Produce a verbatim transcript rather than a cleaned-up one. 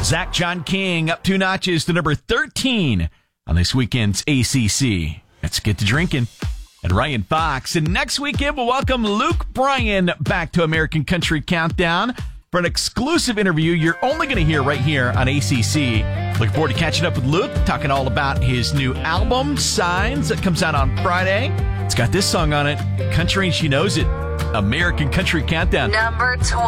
Zach John King up two notches to number thirteen on this weekend's A C C. Let's get to drinking. And Ryan Fox. And next weekend, we'll welcome Luke Bryan back to American Country Countdown for an exclusive interview you're only going to hear right here on A C C. Looking forward to catching up with Luke, talking all about his new album, Signs, that comes out on Friday. It's got this song on it, Country and She Knows It, American Country Countdown. Number twenty.